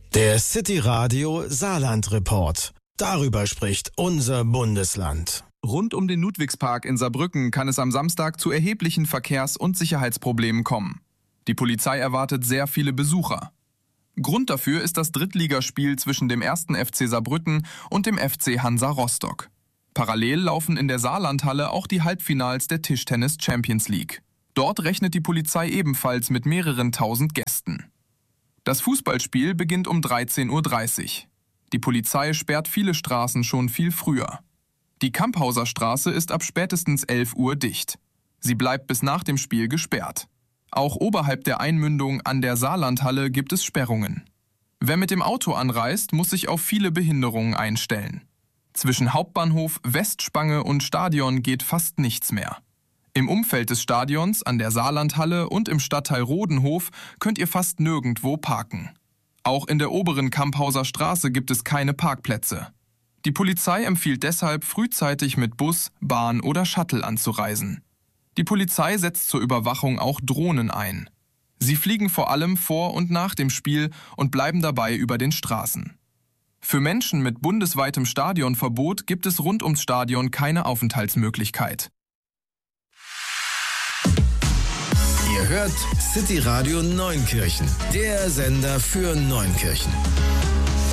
Der City Radio Saarland Report. Darüber spricht unser Bundesland. Rund um den Ludwigspark in Saarbrücken kann es am Samstag zu erheblichen Verkehrs- und Sicherheitsproblemen kommen. Die Polizei erwartet sehr viele Besucher. Grund dafür ist das Drittligaspiel zwischen dem 1. FC Saarbrücken und dem FC Hansa Rostock. Parallel laufen in der Saarlandhalle auch die Halbfinals der Tischtennis Champions League. Dort rechnet die Polizei ebenfalls mit mehreren tausend Gästen. Das Fußballspiel beginnt um 13:30 Uhr. Die Polizei sperrt viele Straßen schon viel früher. Die Kamphauser Straße ist ab spätestens 11 Uhr dicht. Sie bleibt bis nach dem Spiel gesperrt. Auch oberhalb der Einmündung an der Saarlandhalle gibt es Sperrungen. Wer mit dem Auto anreist, muss sich auf viele Behinderungen einstellen. Zwischen Hauptbahnhof, Westspange und Stadion geht fast nichts mehr. Im Umfeld des Stadions, an der Saarlandhalle und im Stadtteil Rodenhof könnt ihr fast nirgendwo parken. Auch in der oberen Kamphauser Straße gibt es keine Parkplätze. Die Polizei empfiehlt deshalb, frühzeitig mit Bus, Bahn oder Shuttle anzureisen. Die Polizei setzt zur Überwachung auch Drohnen ein. Sie fliegen vor allem vor und nach dem Spiel und bleiben dabei über den Straßen. Für Menschen mit bundesweitem Stadionverbot gibt es rund ums Stadion keine Aufenthaltsmöglichkeit. Ihr hört City Radio Neunkirchen, der Sender für Neunkirchen.